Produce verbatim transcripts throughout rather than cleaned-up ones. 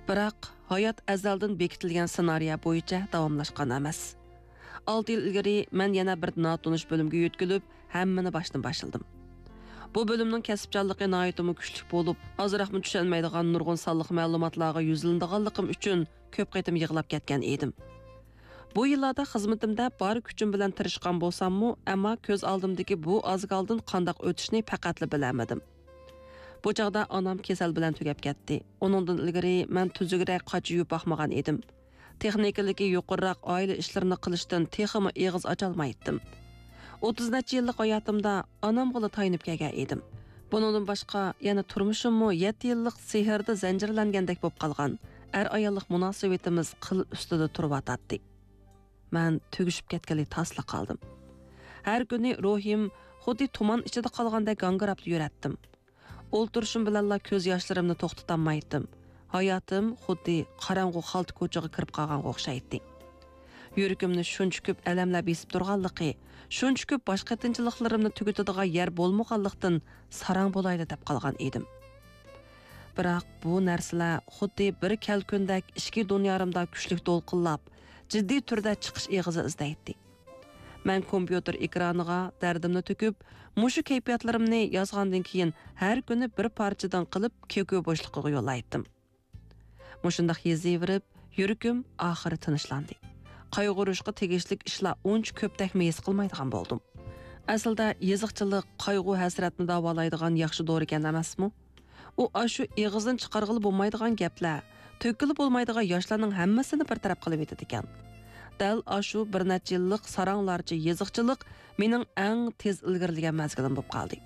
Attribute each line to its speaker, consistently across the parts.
Speaker 1: Biroq hayot azaldan bekitilgan ssenariy bo'yicha davomlashgan emas. olti yil ilgari men yana bir notunish bo'limga yetkilib, hammani boshdan boshladim. Bu bo'limning kasbchanligi nihoyatda kuchli bo'lib, ozroqmi tushunmaydigan nurg'un sonliq ma'lumotlarga yuzlanganligim uchun ko'p qaytim yig'lab ketgan edim. Bu yillarda xizmatimda bor kuchim bilan tirishgan bo'lsam-mu, ammo ko'z oldimdagi bu ozgaldin qandoq o'tishni faqatli bilamadim. Bu chaqda onam kasal bilan tugab ketdi. Uningdan ilgari men tuzugirak qochib boqmagan edim. Texnikaligi yuqoriroq oila ishlarini qilishdan texmi eg'iz ocholmaydim. o'ttiz necha yillik hayotimda onamga tayanib kelgan edim. Bundan boshqa yana turmushimmi yetti yillik sehrda zanjirlangandek bo'lib qolgan. Er ayollik munosabatimiz qil ustida turib Men tugishib ketganlik tasla qoldim. Har kuni ruhim xuddi tuman ichida qolgandek gangirab yuratdim. O'ltirishim bilanla ko'z yoshlarimni to'xtatolmaydim. Hayotim xuddi qorong'u xalt ko'chaga kirib qolganga o'xshaydi. Yuragimni shuncha ko'p alamlar besib turganligi, shuncha ko'p boshqa tinchliklarimni tugatadigan yer bo'lmaganlikdan sarang bo'laydi deb qolgan edim. Biroq bu narsalar xuddi bir kalkundek ichki dunyorimda kuchli to'lqinlab, jiddiy turda chiqish eg'izi izlaydi. Men kompyuter ekraniga dardimni to'kib, mushu kayfiyatlarimni yozgandan keyin har kuni bir parchadan qilib ko'kö bo'shligiga yo'laydim. Mushundaq yeziverib, yuragim oxiri tinchlandi. Qayg'urishga tegishlik ishlar uncha ko'pdak his qilmaydigan bo'ldim. Aslida yeziqchilik qayg'u hasratni davolaydigan yaxshi dori ekan emasmi? U ashu eg'izdan chiqarg'ili bo'lmaydigan gaplar, to'kilib bo'lmaydigan yoshlarning hammasini bir taraf qilib etadi ekan. Dal ashu bir necha yillik saranglarcha yeziqchilik mening eng tez ilgarilgan mazgilim bo'lib qoldi.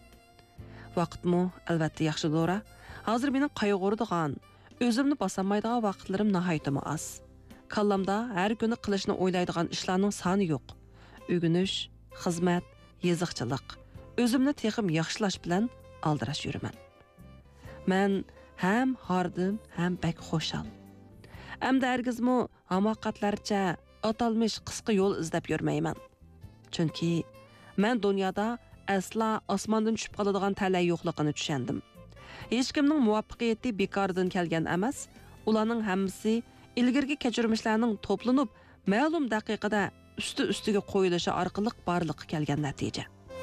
Speaker 1: Vaqtmi albatta yaxshi dori. Hozir mening qayg'uradigan, o'zimni bosamaydigan vaqtlarim nihoyatda oz. Kallamda har kuni qilishni o'ylaydigan ishlarning soni yo'q. O'g'inish, xizmat, yeziqchilik, o'zimni texim yaxshilash bilan aldirash yuraman. Men ham hardim, ham bak xo'shal. Amda hargizmi hamoqatlarcha atalmish qisqa yo'l izlab yurmayman. Chunki men dunyoda asla osmondan tushib qoladigan talay yo'qligini tushundim. Hech kimning muvaffaqiyati bekordan kelgan emas, ularning hammasi ilgirgi kechirmishlarning to'planib, ma'lum daqiqada usti-ustiga qo'yilishi orqali barliqqa kelgan natija.